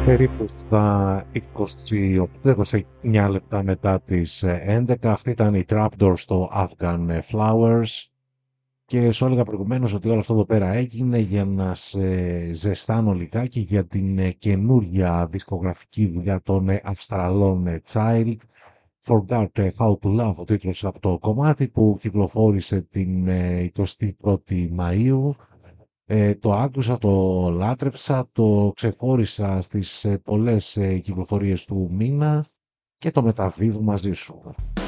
Περίπου στα 28-29 λεπτά μετά τις 11. Αυτή ήταν η Trapdoor στο Afghan Flowers. Και σου έλεγα προηγουμένως ότι όλο αυτό εδώ πέρα έγινε για να σε ζεστάνω λιγάκι για την καινούρια δισκογραφική δουλειά των Αυστραλών Child. Forgot How to Love, ο τίτλος από το κομμάτι που κυκλοφόρησε την 21η Μαΐου. Το άκουσα, το λάτρεψα, το ξεφόρησα στις πολλές κυκλοφορίες του μήνα και το μεταδίδω μαζί σου.